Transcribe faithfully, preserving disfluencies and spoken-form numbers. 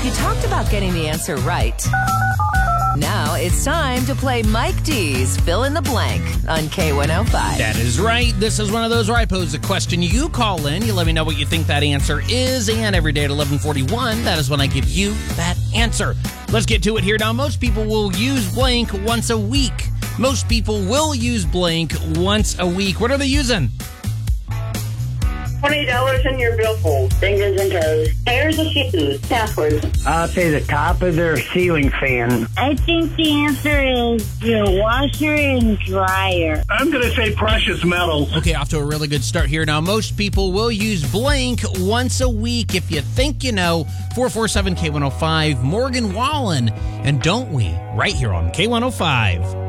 You talked about getting the answer right. Now it's time to play Mike D's Fill in the Blank on K one oh five. That is right. This is one of those where I pose a question. You call in. You let me know what you think that answer is. And every day at eleven forty-one, that is when I give you that answer. Let's get to it here. Now, most people will use blank once a week. Most people will use blank once a week. What are they using? twenty dollars in your billfold. Fingers and toes. Pairs of shoes. Passwords. I'll say the top of their ceiling fan. I think the answer is your washer and dryer. I'm going to say precious metals. Okay, off to a really good start here. Now, most people will use blank once a week. If you think you know, four four seven K one oh five, Morgan Wallen. And don't we? Right here on K one oh five.